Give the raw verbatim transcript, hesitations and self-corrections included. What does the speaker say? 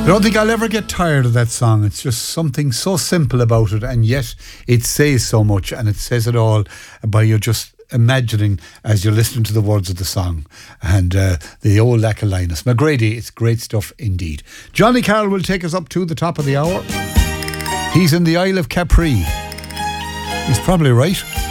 I don't think I'll ever get tired of that song. It's just something so simple about it, and yet it says so much, and it says it all by you just imagining as you're listening to the words of the song. And uh, the old lack of Linus McGrady, it's great stuff indeed. Johnny Carroll will take us up to the top of the hour. He's in the Isle of Capri. He's probably right.